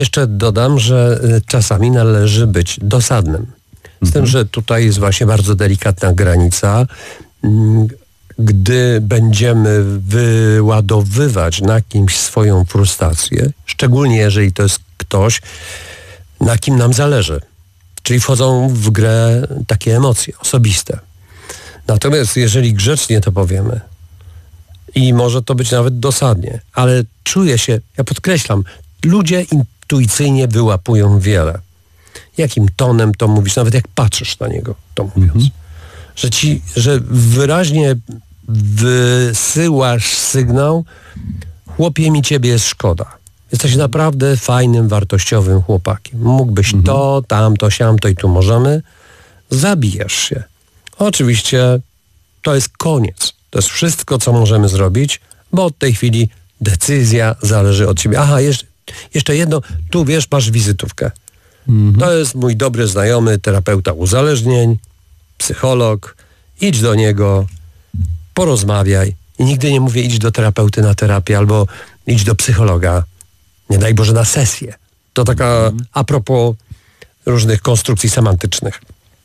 Jeszcze dodam, że czasami należy być dosadnym. Z tym, że tutaj jest właśnie bardzo delikatna granica. Gdy będziemy wyładowywać na kimś swoją frustrację, szczególnie jeżeli to jest ktoś, na kim nam zależy. Czyli wchodzą w grę takie emocje osobiste. Natomiast jeżeli grzecznie to powiemy i może to być nawet dosadnie, ale czuję się, ja podkreślam, ludzie intuicyjnie wyłapują wiele. Jakim tonem to mówisz, nawet jak patrzysz na niego, to mówiąc. Że wyraźnie wysyłasz sygnał, chłopie, mi ciebie jest szkoda. Jesteś naprawdę fajnym, wartościowym chłopakiem. Mógłbyś to, tamto, siamto i tu możemy. Zabijesz się. Oczywiście to jest koniec. To jest wszystko, co możemy zrobić, bo od tej chwili decyzja zależy od ciebie. Aha, jeszcze jedno, tu wiesz, masz wizytówkę. To jest mój dobry znajomy, terapeuta uzależnień, psycholog. Idź do niego, porozmawiaj. I nigdy nie mówię idź do terapeuty na terapię albo idź do psychologa. Nie daj Boże na sesję. To taka a propos różnych konstrukcji semantycznych.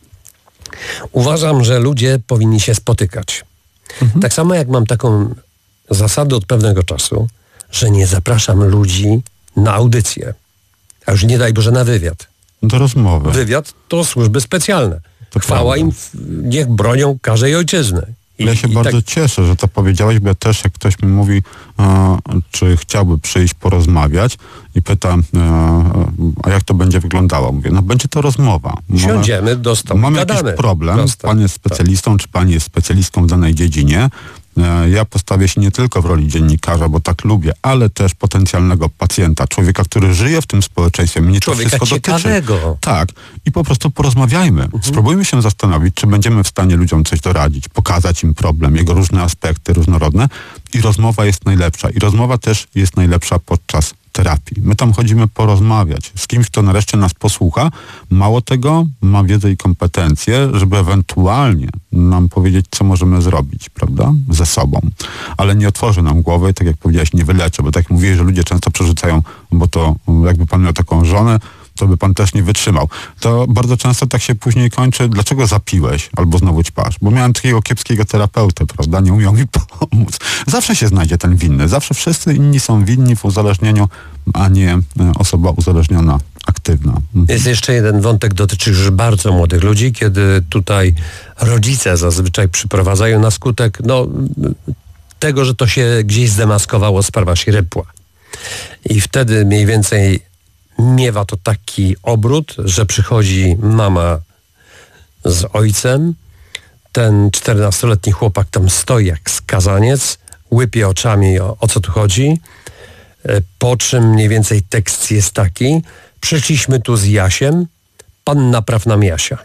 Uważam, że ludzie powinni się spotykać. Tak samo jak mam taką zasadę od pewnego czasu, że nie zapraszam ludzi na audycję. A już nie daj Boże na wywiad. Do rozmowy. Wywiad to służby specjalne. To chwała prawda. im, niech bronią każdej ojczyzny. Ja się bardzo cieszę, że to powiedziałeś, bo ja też jak ktoś mi mówi, czy chciałby przyjść porozmawiać i pyta, a jak to będzie wyglądało? Mówię, no będzie to rozmowa. Siądziemy do stołu, mamy jakiś problem, pan jest specjalistą, czy pani jest specjalistką w danej dziedzinie. Ja postawię się nie tylko w roli dziennikarza, bo tak lubię, ale też potencjalnego pacjenta, człowieka, który żyje w tym społeczeństwie. Mnie człowieka to wszystko ciekawego. dotyczy. Tak. I po prostu porozmawiajmy. Spróbujmy się zastanowić, czy będziemy w stanie ludziom coś doradzić, pokazać im problem, jego różne aspekty, różnorodne. I rozmowa jest najlepsza. I rozmowa też jest najlepsza podczas terapii. My tam chodzimy porozmawiać z kimś, kto nareszcie nas posłucha. Mało tego, ma wiedzę i kompetencje, żeby ewentualnie nam powiedzieć, co możemy zrobić, prawda? Ze sobą. Ale nie otworzy nam głowy, tak jak powiedziałeś, nie wyleczy, bo tak mówiłeś, że ludzie często przerzucają, bo to jakby pan miał taką żonę, to by pan też nie wytrzymał. To bardzo często tak się później kończy, dlaczego zapiłeś albo znowu ćpasz? Bo miałem takiego kiepskiego terapeutę, prawda? Nie umiał mi pomóc. Zawsze się znajdzie ten winny. Zawsze wszyscy inni są winni w uzależnieniu, a nie osoba uzależniona aktywna. Jest jeszcze jeden wątek, dotyczy już bardzo młodych ludzi, kiedy tutaj rodzice zazwyczaj przyprowadzają na skutek tego, że to się gdzieś zdemaskowało, sprawa się rypła. I wtedy mniej więcej miewa to taki obrót, że przychodzi mama z ojcem, ten 14-letni chłopak tam stoi jak skazaniec, łypie oczami, o co tu chodzi, po czym mniej więcej tekst jest taki: przyszliśmy tu z Jasiem, pan napraw nam Jasia.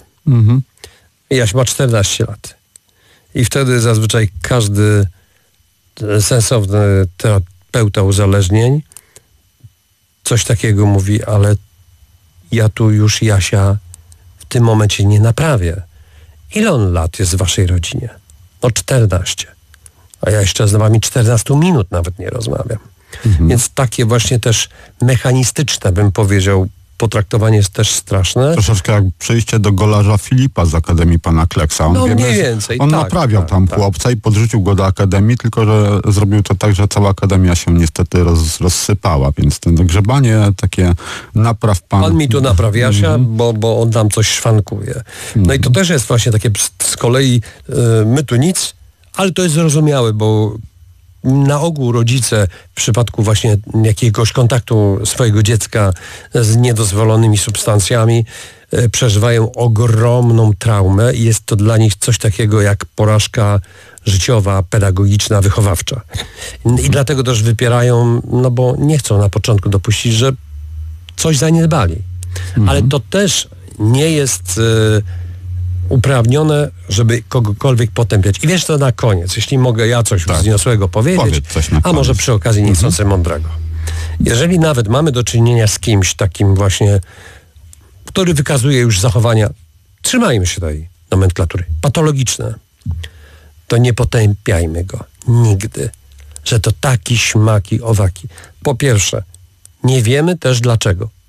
Jaś ma 14 lat. I wtedy zazwyczaj każdy sensowny terapeuta uzależnień coś takiego mówi, ale ja tu już Jasia w tym momencie nie naprawię. Ile on lat jest w waszej rodzinie? 14. A ja jeszcze z wami 14 minut nawet nie rozmawiam. Więc takie właśnie też mechanistyczne, bym powiedział, potraktowanie jest też straszne. Troszeczkę jak przyjście do golarza Filipa z Akademii pana Kleksa. On mniej więcej. On naprawiał tam chłopca i podrzucił go do Akademii, tylko że zrobił to tak, że cała Akademia się niestety rozsypała, więc ten grzebanie takie napraw pan... Pan mi tu napraw Jasia, bo on tam coś szwankuje. No i to też jest właśnie takie z kolei my tu nic, ale to jest zrozumiałe, bo na ogół rodzice w przypadku właśnie jakiegoś kontaktu swojego dziecka z niedozwolonymi substancjami przeżywają ogromną traumę i jest to dla nich coś takiego jak porażka życiowa, pedagogiczna, wychowawcza. I dlatego też wypierają, bo nie chcą na początku dopuścić, że coś zaniedbali. Ale to też nie jest uprawnione, żeby kogokolwiek potępiać. I wiesz to na koniec, jeśli mogę ja coś wzniosłego powiedzieć, a może przy okazji niechcący mądrego. Jeżeli nawet mamy do czynienia z kimś takim właśnie, który wykazuje już zachowania, trzymajmy się tej nomenklatury, patologiczne, to nie potępiajmy go nigdy, że to taki, śmaki, owaki. Po pierwsze, nie wiemy też dlaczego.